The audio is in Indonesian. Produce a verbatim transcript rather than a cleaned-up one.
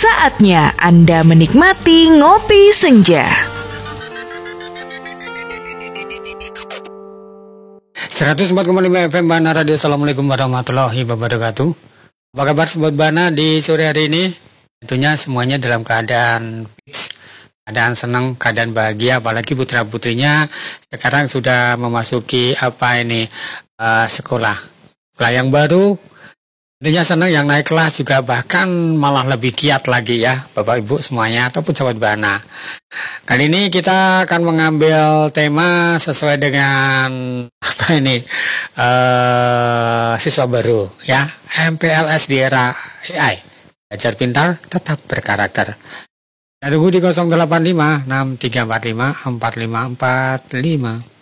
Saatnya Anda menikmati Ngopi Senja. seratus empat koma lima F M Bana Radio. Assalamualaikum warahmatullahi wabarakatuh. Apa kabar Sobat Bana di sore hari ini? Tentunya semuanya dalam keadaan fix, keadaan senang, keadaan bahagia. Apalagi putra-putrinya sekarang sudah memasuki apa ini uh, sekolah. Sekolah yang baru. Tentunya senang, yang naik kelas juga bahkan malah lebih giat lagi ya Bapak Ibu semuanya ataupun Sobat Bana. Kali ini kita akan mengambil tema sesuai dengan apa ini uh, siswa baru ya, M P L S di era A I. Belajar pintar tetap berkarakter. Nah, tunggu di nol delapan lima enam tiga empat lima empat lima empat lima.